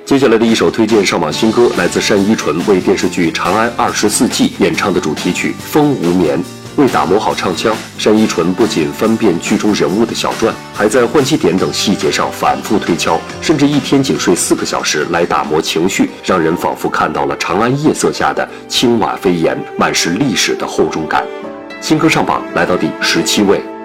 接下来的一首推荐上榜新歌，来自单依纯为电视剧《长安24季》演唱的主题曲《风无眠》。为打磨好唱腔，单依纯不仅翻遍剧中人物的小传，还在换气点等细节上反复推敲，甚至一天仅睡4个小时来打磨情绪，让人仿佛看到了长安夜色下的青瓦飞檐，满是历史的厚重感。新歌上榜来到第17位。